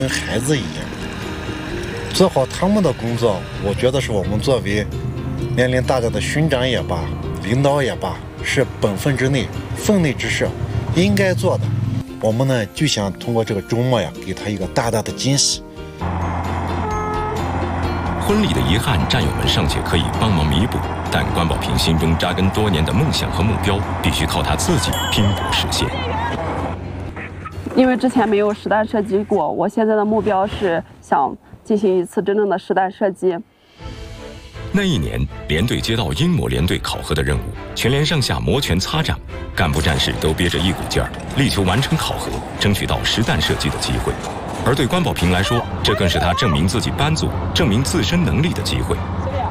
跟孩子一样，做好他们的工作，我觉得是我们作为年龄大的勋长也罢，领导也罢，是本分之内、分内之事，应该做的。我们呢就想通过这个周末呀，给他一个大大的惊喜。 婚礼的遗憾，战友们尚且可以帮忙弥补，但关宝平心中扎根多年的梦想和目标，必须靠他自己拼搏实现。 因为之前没有实弹射击过，我现在的目标是想进行一次真正的实弹射击。 那一年，连队接到英模连队考核的任务，全连上下摩拳擦掌，干部战士都憋着一股劲儿，力求完成考核，争取到实弹射击的机会。而对关宝平来说，这更是他证明自己班组、证明自身能力的机会。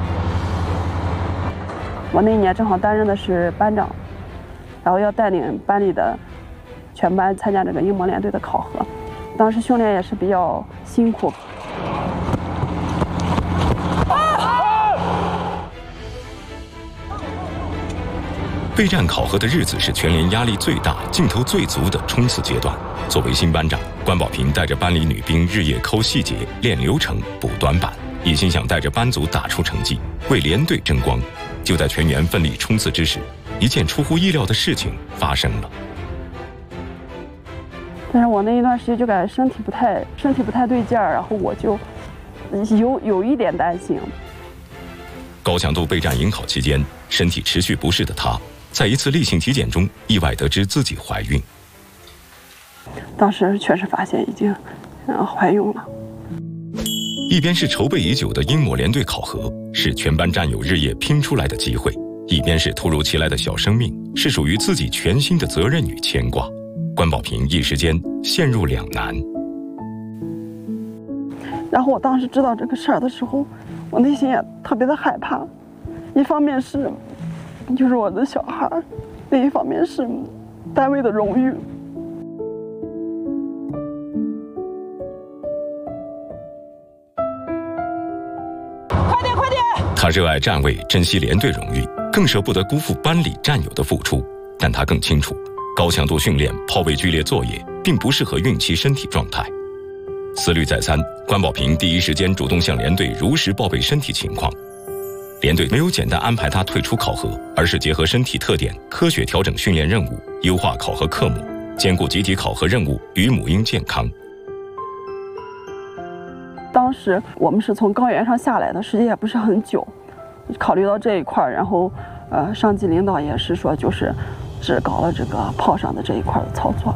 我那一年正好担任的是班长，然后要带领班里的全班参加这个英模连队的考核，当时训练也是比较辛苦。 备战考核的日子是全连压力最大、劲头最足的冲刺阶段。作为新班长，关宝平带着班里女兵日夜抠细节、练流程、补短板，一心想带着班组打出成绩，为连队争光。就在全员奋力冲刺之时，一件出乎意料的事情发生了。 但是我那一段时间就感觉身体不太对劲儿，然后我就有一点担心。 高强度备战营考期间，身体持续不适的她，在一次例行体检中意外得知自己怀孕。 当时确实发现已经怀孕了。 一边是筹备已久的英模连队考核，是全班战友日夜拼出来的机会；一边是突如其来的小生命，是属于自己全新的责任与牵挂。关宝平一时间陷入两难。 然后我当时知道这个事儿的时候，我内心也特别的害怕，一方面是就是我的小孩，另一方面是单位的荣誉。 快点！ 他热爱站位，珍惜连队荣誉，更舍不得辜负班里战友的付出。但他更清楚，高强度训练、炮位剧烈作业，并不适合孕期身体状态。思虑再三，关宝平第一时间主动向连队如实报备身体情况。连队没有简单安排他退出考核，而是结合身体特点，科学调整训练任务，优化考核科目，兼顾集体考核任务与母婴健康。 当时我们是从高原上下来的，时间也不是很久，考虑到这一块，然后上级领导也是说，就是只搞了这个炮上的这一块的操作。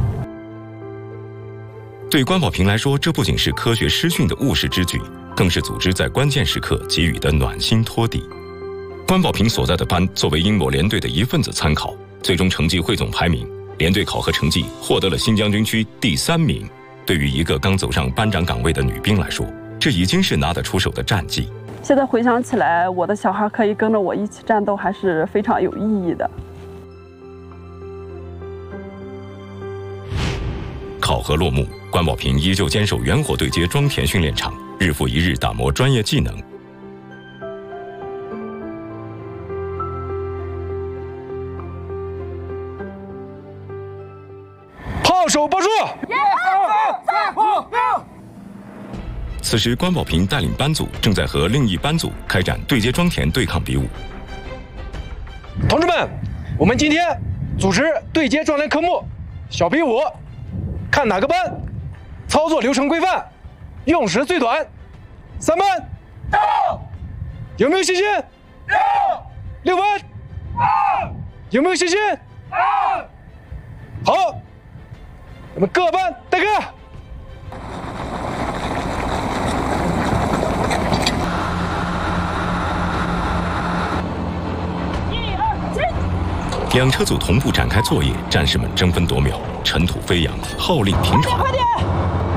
对关宝平来说，这不仅是科学施训的务实之举，更是组织在关键时刻给予的暖心托底。关宝平所在的班作为英模连队的一份子参考，最终成绩汇总排名，连队考核成绩获得了新疆军区第3名。对于一个刚走上班长岗位的女兵来说，这已经是拿得出手的战绩。 现在回想起来，我的小孩可以跟着我一起战斗，还是非常有意义的。 考核落幕，关宝平依旧坚守原火对接装填训练场，日复一日打磨专业技能。 炮手报数。 此时，关宝平带领班组正在和另一班组开展对接装填对抗比武。 同志们，我们今天组织对接装填科目小比武，看哪个班操作流程规范，用时最短。3班，有没有信心？6班，有没有信心？好，我们各班待课。 2车组同步展开作业，战士们争分夺秒，尘土飞扬，号令频传。 快点！